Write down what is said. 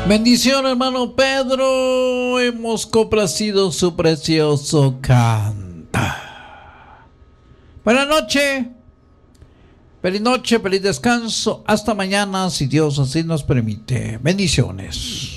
Bendición, hermano Pedro. Hemos complacido su precioso canto. Buenas noches. Feliz noche, feliz descanso. Hasta mañana, si Dios así nos permite. Bendiciones.